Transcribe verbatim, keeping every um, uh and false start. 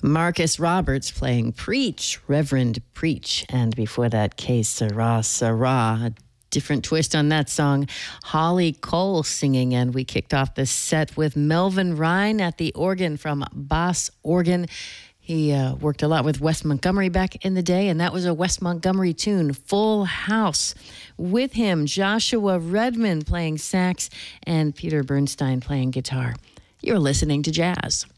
Marcus Roberts playing Preach, Reverend Preach. And before that, Que Sera, Sera. A different twist on that song. Holly Cole singing. And we kicked off the set with Melvin Ryan at the organ from Bass Organ. He uh, worked a lot with Wes Montgomery back in the day, and that was a Wes Montgomery tune, Full House. With him, Joshua Redman playing sax and Peter Bernstein playing guitar. You're listening to Jazz.